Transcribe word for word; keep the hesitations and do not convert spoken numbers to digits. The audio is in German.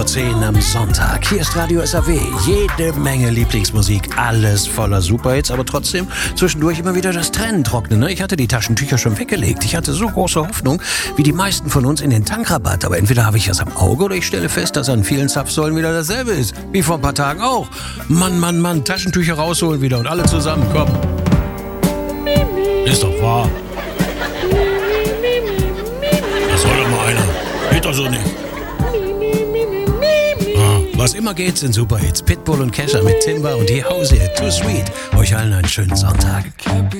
zehn am Sonntag. Hier ist Radio S A W. Jede Menge Lieblingsmusik. Alles voller Superhits, aber trotzdem zwischendurch immer wieder das Trennen trocknen. Ne? Ich hatte die Taschentücher schon weggelegt. Ich hatte so große Hoffnung, wie die meisten von uns in den Tankrabatt. Aber entweder habe ich was am Auge oder ich stelle fest, dass an vielen Zapfsäulen wieder dasselbe ist. Wie vor ein paar Tagen auch. Mann, Mann, Mann, Taschentücher rausholen wieder und alle zusammen, komm. Ist doch wahr. Das soll doch mal einer. Geht doch so nicht. Was immer geht, sind Superhits. Pitbull und Kesha mit Timber und die Hause. Too Sweet. Euch allen einen schönen Sonntag.